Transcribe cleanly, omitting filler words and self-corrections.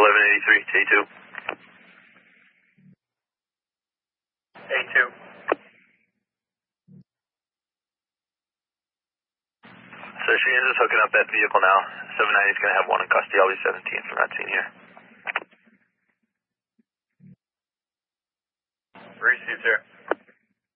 1183, T2. A2. So Sheehan's is hooking up that vehicle now. 790 is going to have one in custody. I'll be 17 from that scene here. Received, sir.